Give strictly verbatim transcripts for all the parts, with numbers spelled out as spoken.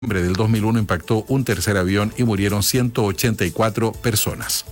del dos mil uno impactó un tercer avión y murieron ciento ochenta y cuatro personas.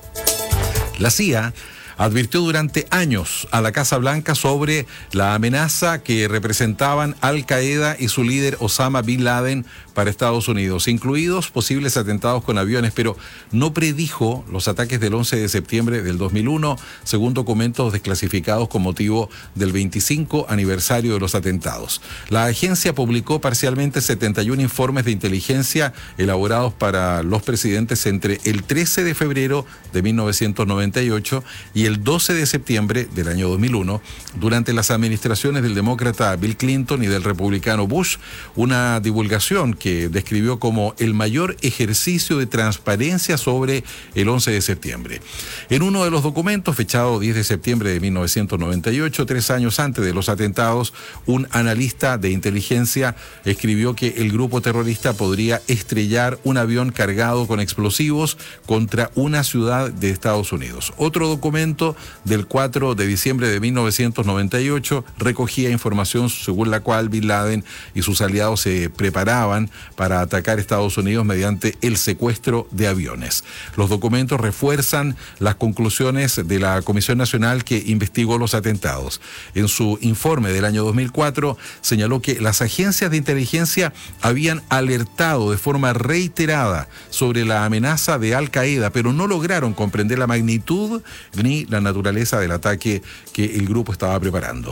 La C I A advirtió durante años a la Casa Blanca sobre la amenaza que representaban Al Qaeda y su líder Osama Bin Laden para Estados Unidos, incluidos posibles atentados con aviones, pero no predijo los ataques del once de septiembre del dos mil uno, según documentos desclasificados con motivo del veinticinco aniversario de los atentados. La agencia publicó parcialmente setenta y uno informes de inteligencia elaborados para los presidentes entre el trece de febrero de mil novecientos noventa y ocho y el doce de septiembre del año dos mil uno, durante las administraciones del demócrata Bill Clinton y del republicano Bush, una divulgación que describió como el mayor ejercicio de transparencia sobre el once de septiembre. En uno de los documentos, fechado diez de septiembre de mil novecientos noventa y ocho, tres años antes de los atentados, un analista de inteligencia escribió que el grupo terrorista podría estrellar un avión cargado con explosivos contra una ciudad de Estados Unidos. Otro documento del cuatro de diciembre de mil novecientos noventa y ocho recogía información según la cual Bin Laden y sus aliados se preparaban para atacar Estados Unidos mediante el secuestro de aviones. Los documentos refuerzan las conclusiones de la Comisión Nacional que investigó los atentados. En su informe del año dos mil cuatro señaló que las agencias de inteligencia habían alertado de forma reiterada sobre la amenaza de Al Qaeda, pero no lograron comprender la magnitud ni la naturaleza del ataque que el grupo estaba preparando.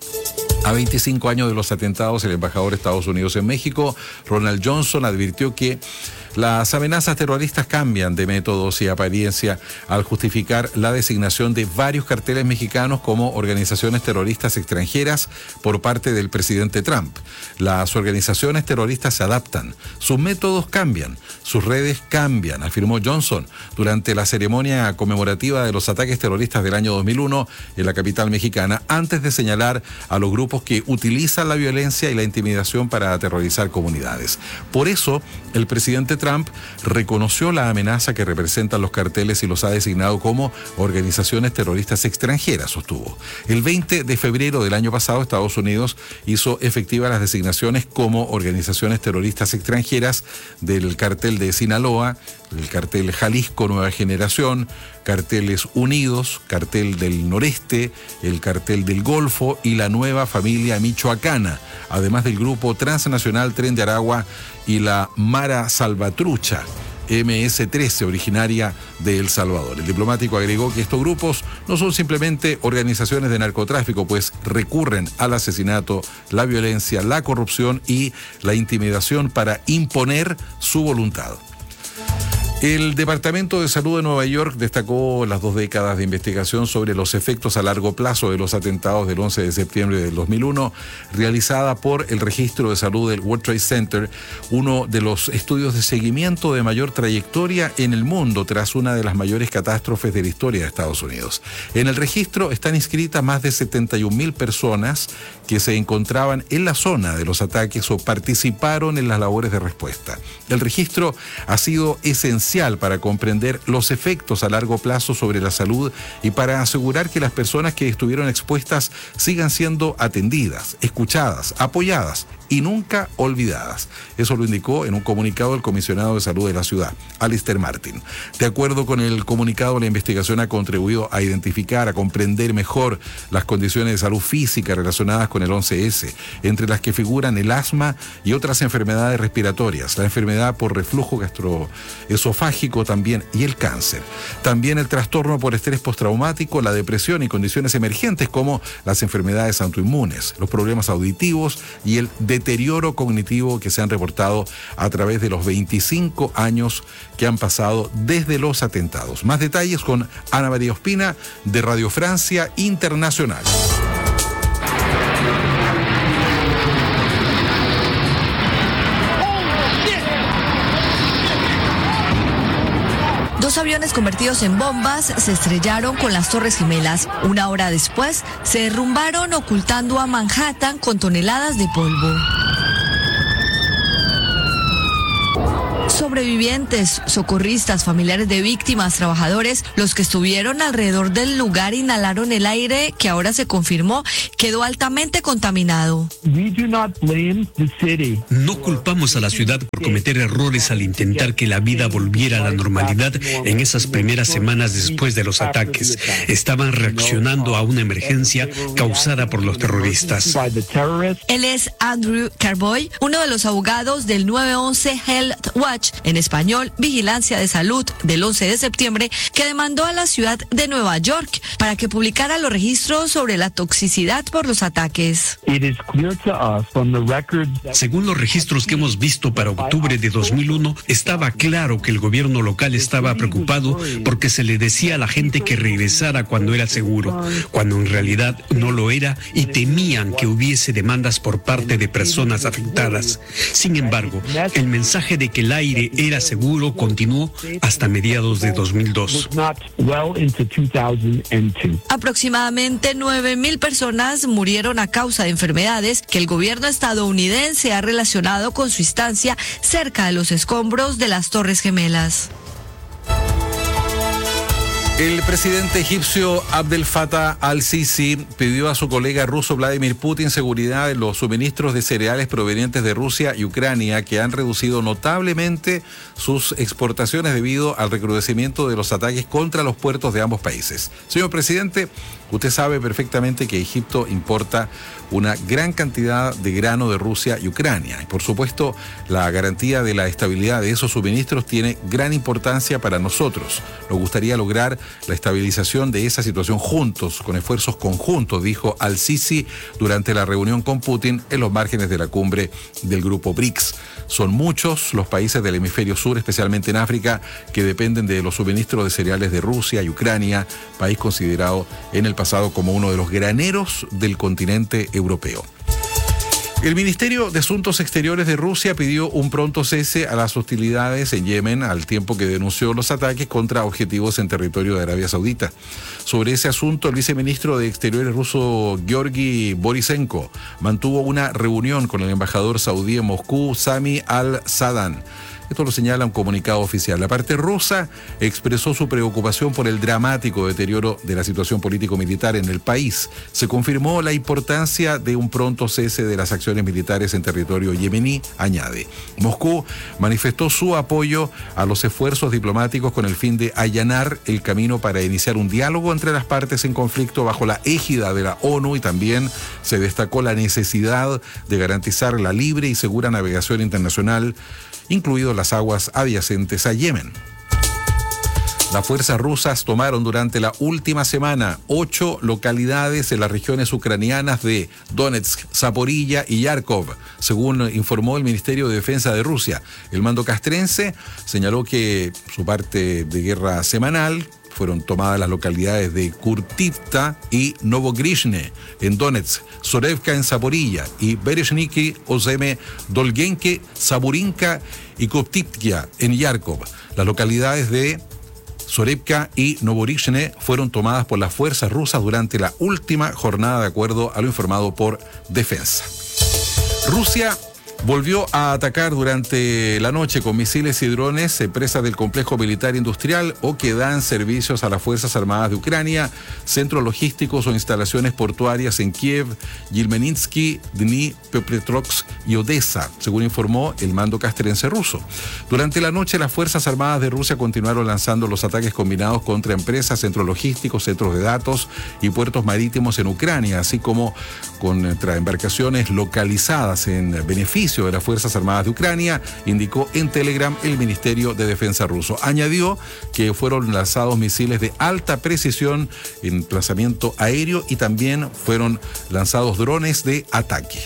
A veinticinco años de los atentados, el embajador de Estados Unidos en México, Ronald Johnson, advirtió que las amenazas terroristas cambian de métodos y apariencia al justificar la designación de varios carteles mexicanos como organizaciones terroristas extranjeras por parte del presidente Trump. Las organizaciones terroristas se adaptan, sus métodos cambian, sus redes cambian, afirmó Johnson durante la ceremonia conmemorativa de los ataques terroristas del año dos mil uno en la capital mexicana, antes de señalar a los grupos que utilizan la violencia y la intimidación para aterrorizar comunidades. Por eso, el presidente Trump reconoció la amenaza que representan los carteles y los ha designado como organizaciones terroristas extranjeras, sostuvo. El veinte de febrero del año pasado, Estados Unidos hizo efectivas las designaciones como organizaciones terroristas extranjeras del cartel de Sinaloa, el cartel Jalisco Nueva Generación, carteles Unidos, cartel del Noreste, el cartel del Golfo y la Nueva Familia Michoacana, además del grupo transnacional Tren de Aragua y la Mara Salvatrucha, eme ese trece, originaria de El Salvador. El diplomático agregó que estos grupos no son simplemente organizaciones de narcotráfico, pues recurren al asesinato, la violencia, la corrupción y la intimidación para imponer su voluntad. El Departamento de Salud de Nueva York destacó las dos décadas de investigación sobre los efectos a largo plazo de los atentados del once de septiembre del dos mil uno, realizada por el Registro de Salud del World Trade Center, uno de los estudios de seguimiento de mayor trayectoria en el mundo tras una de las mayores catástrofes de la historia de Estados Unidos. En el registro están inscritas más de setenta y un mil personas que se encontraban en la zona de los ataques o participaron en las labores de respuesta. El registro ha sido esencial para comprender los efectos a largo plazo sobre la salud y para asegurar que las personas que estuvieron expuestas sigan siendo atendidas, escuchadas, apoyadas y nunca olvidadas. Eso lo indicó en un comunicado el comisionado de salud de la ciudad, Alistair Martin. De acuerdo con el comunicado, la investigación ha contribuido a identificar, a comprender mejor las condiciones de salud física relacionadas con el once ese, entre las que figuran el asma y otras enfermedades respiratorias, la enfermedad por reflujo gastroesofágico también y el cáncer. También el trastorno por estrés postraumático, la depresión y condiciones emergentes como las enfermedades autoinmunes, los problemas auditivos y el deterioro cognitivo que se han reportado a través de los veinticinco años que han pasado desde los atentados. Más detalles con Ana María Ospina de Radio Francia Internacional. Dos aviones convertidos en bombas se estrellaron con las Torres Gemelas. Una hora después, se derrumbaron ocultando a Manhattan con toneladas de polvo. Sobre sobrevivientes, socorristas, familiares de víctimas, trabajadores, los que estuvieron alrededor del lugar inhalaron el aire que ahora se confirmó quedó altamente contaminado. No culpamos a la ciudad por cometer errores al intentar que la vida volviera a la normalidad en esas primeras semanas después de los ataques. Estaban reaccionando a una emergencia causada por los terroristas. Él es Andrew Carboy, uno de los abogados del nueve once Health Watch, en español, Vigilancia de Salud, del once de septiembre, que demandó a la ciudad de Nueva York para que publicara los registros sobre la toxicidad por los ataques. Según los registros que hemos visto para octubre de dos mil uno, estaba claro que el gobierno local estaba preocupado porque se le decía a la gente que regresara cuando era seguro, cuando en realidad no lo era, y temían que hubiese demandas por parte de personas afectadas. Sin embargo, el mensaje de que el aire era seguro continuó hasta mediados de dos mil dos. Aproximadamente nueve mil personas murieron a causa de enfermedades que el gobierno estadounidense ha relacionado con su estancia cerca de los escombros de las Torres Gemelas. El presidente egipcio Abdel Fattah al-Sisi pidió a su colega ruso Vladimir Putin seguridad en los suministros de cereales provenientes de Rusia y Ucrania, que han reducido notablemente sus exportaciones debido al recrudecimiento de los ataques contra los puertos de ambos países. Señor presidente, usted sabe perfectamente que Egipto importa una gran cantidad de grano de Rusia y Ucrania. Y por supuesto, la garantía de la estabilidad de esos suministros tiene gran importancia para nosotros. Nos gustaría lograr la estabilización de esa situación juntos, con esfuerzos conjuntos, dijo al-Sisi durante la reunión con Putin en los márgenes de la cumbre del grupo BRICS. Son muchos los países del hemisferio sur, especialmente en África, que dependen de los suministros de cereales de Rusia y Ucrania, país considerado en el pasado como uno de los graneros del continente europeo. El Ministerio de Asuntos Exteriores de Rusia pidió un pronto cese a las hostilidades en Yemen, al tiempo que denunció los ataques contra objetivos en territorio de Arabia Saudita. Sobre ese asunto, el viceministro de Exteriores ruso, Georgi Borisenko, mantuvo una reunión con el embajador saudí en Moscú, Sami al-Sadan. Esto lo señala un comunicado oficial. La parte rusa expresó su preocupación por el dramático deterioro de la situación político-militar en el país. Se confirmó la importancia de un pronto cese de las acciones militares en territorio yemení, añade. Moscú manifestó su apoyo a los esfuerzos diplomáticos con el fin de allanar el camino para iniciar un diálogo entre las partes en conflicto bajo la égida de la ONU, y también se destacó la necesidad de garantizar la libre y segura navegación internacional, incluidas las aguas adyacentes a Yemen. Las fuerzas rusas tomaron durante la última semana ocho localidades en las regiones ucranianas de Donetsk, Zaporilla y Yarkov, según informó el Ministerio de Defensa de Rusia. El mando castrense señaló que su parte de guerra semanal fueron tomadas las localidades de Kurtivka y Novogrishne en Donetsk, Sorevka en Zaporilla y Bereshniki, Ozeme, Dolgenke, Saburinka y Koptivka en Yarkov. Las localidades de Sorevka y Novogrishne fueron tomadas por las fuerzas rusas durante la última jornada, de acuerdo a lo informado por Defensa. Rusia volvió a atacar durante la noche con misiles y drones empresas del complejo militar industrial o que dan servicios a las Fuerzas Armadas de Ucrania, centros logísticos o instalaciones portuarias en Kiev, Yelmeninsky, Dnipropetrovsk y Odessa, según informó el mando castrense ruso. Durante la noche, las Fuerzas Armadas de Rusia continuaron lanzando los ataques combinados contra empresas, centros logísticos, centros de datos y puertos marítimos en Ucrania, así como contra embarcaciones localizadas en beneficio de las Fuerzas Armadas de Ucrania, indicó en Telegram el Ministerio de Defensa ruso. Añadió que fueron lanzados misiles de alta precisión en emplazamiento aéreo y también fueron lanzados drones de ataque.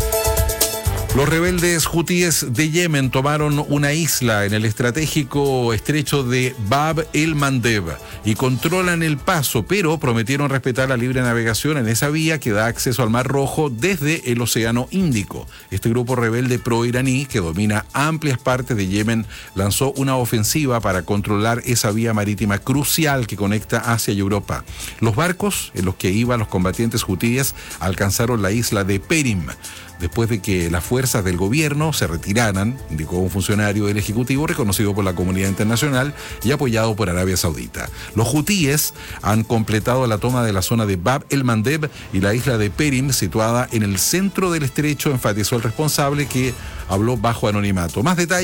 Los rebeldes hutíes de Yemen tomaron una isla en el estratégico estrecho de Bab el-Mandeb y controlan el paso, pero prometieron respetar la libre navegación en esa vía que da acceso al Mar Rojo desde el Océano Índico. Este grupo rebelde pro-iraní, que domina amplias partes de Yemen, lanzó una ofensiva para controlar esa vía marítima crucial que conecta Asia y Europa. Los barcos en los que iban los combatientes hutíes alcanzaron la isla de Perim, después de que las fuerzas del gobierno se retiraran, indicó un funcionario del Ejecutivo reconocido por la comunidad internacional y apoyado por Arabia Saudita. Los hutíes han completado la toma de la zona de Bab el-Mandeb y la isla de Perim, situada en el centro del estrecho, enfatizó el responsable, que habló bajo anonimato. Más detalles